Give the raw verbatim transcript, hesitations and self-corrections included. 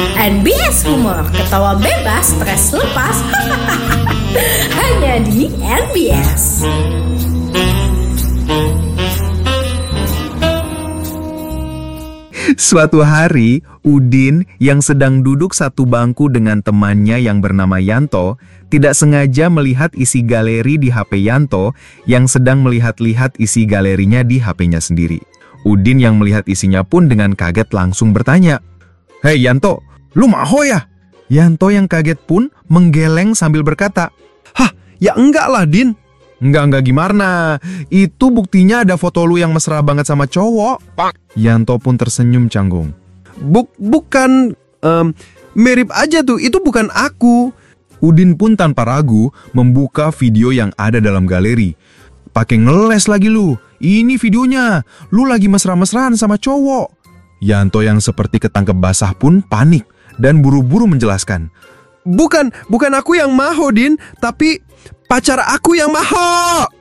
N B S Humor, ketawa bebas, stres lepas. Hanya di N B S. Suatu hari, Udin yang sedang duduk satu bangku dengan temannya yang bernama Yanto tidak sengaja melihat isi galeri di H P Yanto yang sedang melihat-lihat isi galerinya di H P-nya sendiri. Udin yang melihat isinya pun dengan kaget langsung bertanya, "Hei Yanto, lu maho ya?" Yanto yang kaget pun menggeleng sambil berkata, "Hah, ya enggak lah Din." Enggak-enggak gimana? Itu buktinya ada foto lu yang mesra banget sama cowok. Yanto pun tersenyum canggung. Buk, bukan, um, mirip aja tuh, itu bukan aku. Udin pun tanpa ragu membuka video yang ada dalam galeri. Pakai ngeles lagi lu. Ini videonya. Lu lagi mesra-mesraan sama cowok. Yanto yang seperti ketangkep basah pun panik dan buru-buru menjelaskan. Bukan, bukan aku yang maho Din, tapi pacar aku yang maho.